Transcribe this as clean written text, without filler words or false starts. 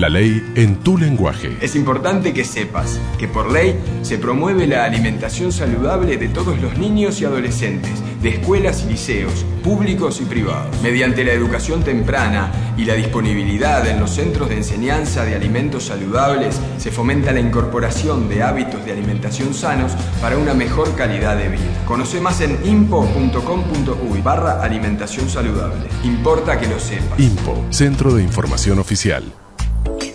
La ley en tu lenguaje. Es importante que sepas que por ley se promueve la alimentación saludable de todos los niños y adolescentes, de escuelas y liceos, públicos y privados. Mediante la educación temprana y la disponibilidad en los centros de enseñanza de alimentos saludables, se fomenta la incorporación de hábitos de alimentación sanos para una mejor calidad de vida. Conoce más en impo.com.uy/alimentación saludable. Importa que lo sepas. IMPO, Centro de Información Oficial.